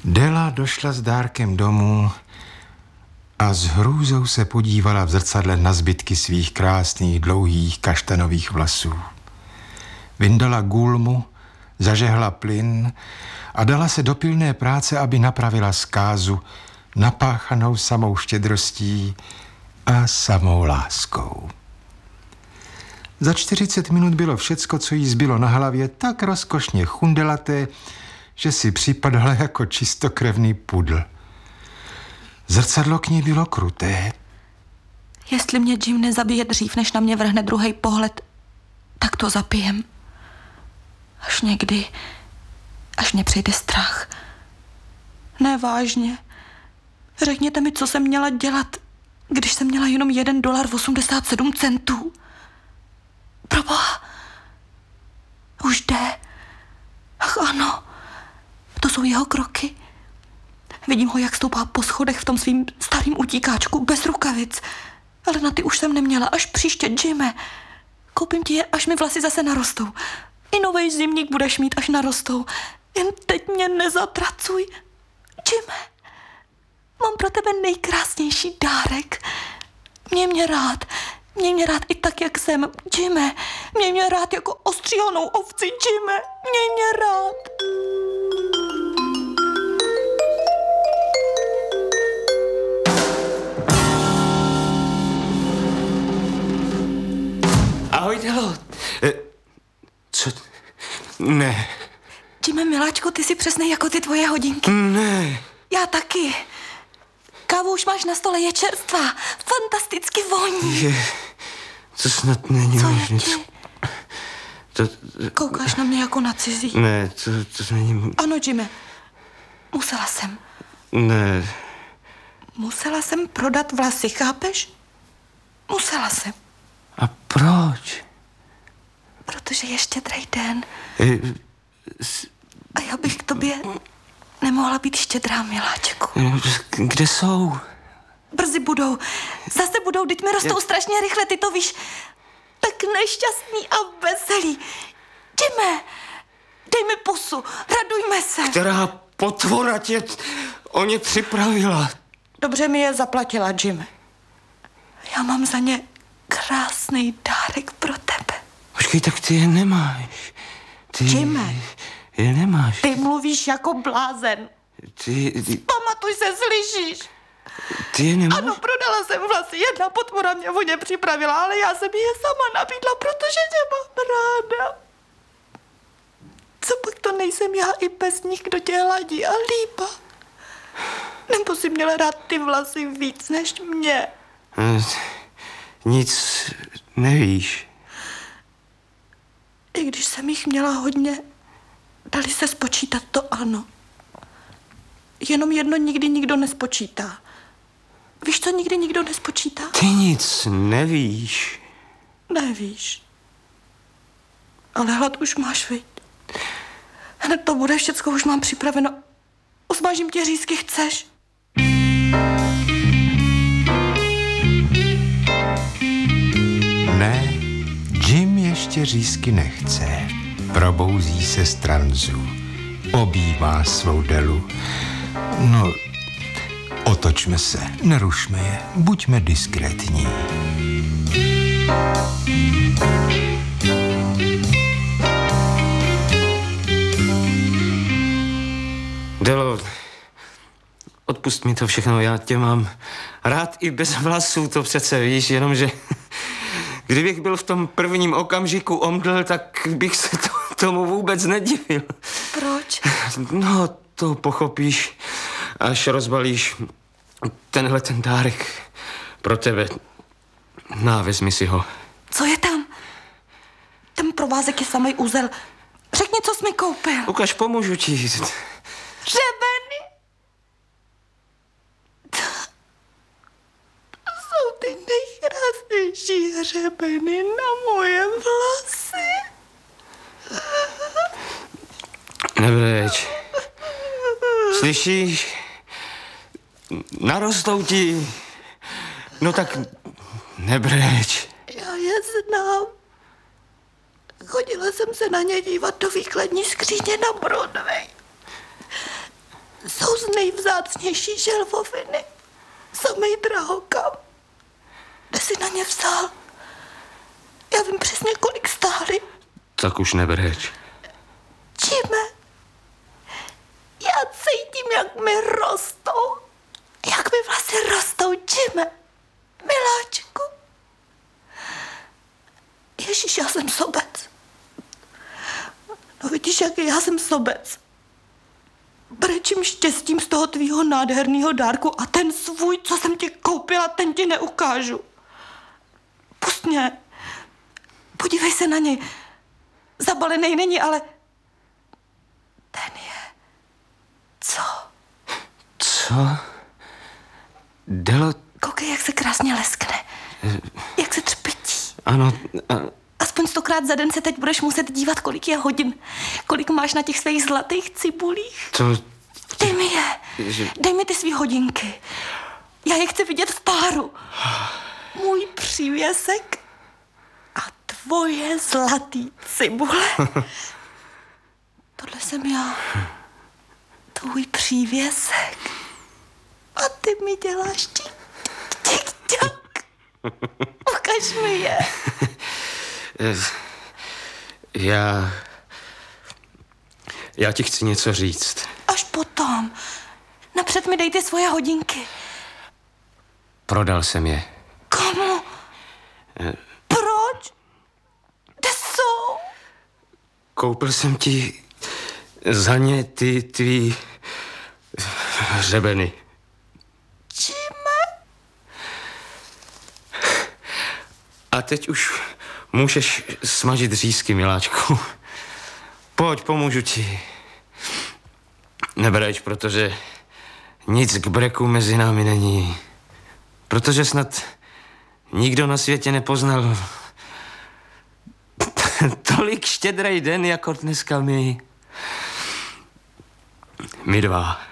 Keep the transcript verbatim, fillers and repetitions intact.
Della došla s dárkem domů a s hrůzou se podívala v zrcadle na zbytky svých krásných dlouhých kaštanových vlasů. Vyndala gulmu, zažehla plyn a dala se do pilné práce, aby napravila zkázu napáchanou samou štědrostí a samou láskou. Za čtyřicet minut bylo všecko, co jí zbylo na hlavě, tak rozkošně chundelaté, že si připadala jako čistokrevný pudl. Zrcadlo k ní bylo kruté. Jestli mě Jim nezabije dřív, než na mě vrhne druhý pohled, tak to zapijem. Až někdy, až mě přijde strach. Ne, vážně. Řekněte mi, co jsem měla dělat, když jsem měla jenom jeden dolar osmdesát sedm centů. Proboha. Už jde. Ach ano, to jsou jeho kroky. Vidím ho, jak stoupá po schodech v tom svým starým utíkáčku bez rukavic. Ale na ty už jsem neměla. Až příště, Jime. Koupím ti je, až mi vlasy zase narostou. I novej zimník budeš mít, až narostou. Jen teď mě nezatracuj. Jime, mám pro tebe nejkrásnější dárek. Měj mě rád. Měj mě rád i tak, jak jsem. Jime, měj mě rád jako ostříhanou ovci. Jime, měj mě rád. Ahoj, Delo. E, co? Ne. Jime, miláčku, ty jsi přesnej jako ty tvoje hodinky. Ne. Já taky. Kávu už máš na stole, je čerstvá. Fantasticky voní. Je, to snad není Co možné. je ti? To, Koukáš na mě jako na cizí. ne, to, to není... Ano, Jime. Musela jsem. Ne. Musela jsem prodat vlasy, chápeš? Musela jsem. A proč? Protože je štědrý den. E, s, A já bych k tobě nemohla být štědrá, miláčku. kde jsou? Brzy budou. Zase budou, teď mi rostou strašně rychle, ty to víš. Tak nešťastný a veselý. Jime, dej mi pusu, radujme se. Která potvora tě o ně připravila? Dobře mi je zaplatila, Jime. Já mám za ně krásný dárek pro tebe. Počkej, tak ty je nemáš. Ty Jime. je nemáš. Ty mluvíš jako blázen. Ty, ty, Pamatuj se, slyšíš? ty je nemáš? Ano, prodala jsem vlasy. Jedna potvora mě o ně připravila, ale já jsem je sama nabídla, protože tě mám ráda. Co pak to nejsem já i bez nich, kdo tě hladí a líbá? Nebo jsi měla rád ty vlasy víc než mě? E, nic nevíš. I když jsem jich měla hodně, dali se spočítat, to ano. Jenom jedno nikdy nikdo nespočítá. Víš, co nikdy nikdo nespočítá? Ty nic nevíš. Nevíš. Ale hlad už máš, viď? Hned to bude, všecko už mám připraveno. Usmažím ti řízky, chceš? Ne, Jim ještě řízky nechce. Probouzí se z tranzu. Objímá svou Delu. No, otočme se, nerušme je, buďme diskrétní. Delo, odpust mi to všechno, já tě mám rád i bez vlasů, to přece víš, jenomže kdybych byl v tom prvním okamžiku omdl, tak bych se to, tomu vůbec nedivil. Proč? No, to pochopíš, až rozbalíš tenhle ten dárek pro tebe. Ná, vezmi si ho. Co je tam? Ten provázek je samej úzel. Řekni, co jsi mi koupil. Ukaž, pomůžu ti. Hřebeny. To jsou ty nejkrásnější hřebeny na moje vlasy. Nebreč. Slyšíš? Narostou ti. No tak nebreč. Já je znám. Chodila jsem se na ně dívat do výkladní skříně na Broadway. Jsou nejvzácnější želvoviny. Samej drahokam. Kde jsi na ně vzal? Já vím přesně, kolik stály. Tak už nebreč. Jime, já cítím, jak mi rostou. Jak mi vlastně rostou, Jime. Miláčku. Ježíš, já jsem sobec. No vidíš, jak já jsem sobec. Brečím štěstím z toho tvýho nádherného dárku a ten svůj, co jsem ti koupila, ten ti neukážu. Pust mě. Podívej se na něj. Zabalenej není, ale ten je... Co? Co? Delo... Koukej, jak se krásně leskne. Jak se třpití. Ano, a... Aspoň stokrát za den se teď budeš muset dívat, kolik je hodin. Kolik máš na těch svých zlatých cibulích. To... Dej mi je. Že... Dej mi ty svý hodinky. Já je chci vidět v páru. Můj přívěsek a tvoje zlatý cibule. Tohle jsem já. Tvůj přívěsek. A ty mi děláš tik, tik, tik. Ukaž mi je. Já... Já ti chci něco říct. Až potom. Napřed mi dej ty svoje hodinky. Prodal jsem je. Komu? Proč? Kde jsou? Koupil jsem ti za ně ty tvý hřebeny. Jime? A teď už můžeš smažit řízky, miláčku. Pojď, pomůžu ti. Nebreč, protože nic k breku mezi námi není. Protože snad nikdo na světě nepoznal tolik štědrej den, jako dneska my. My dva.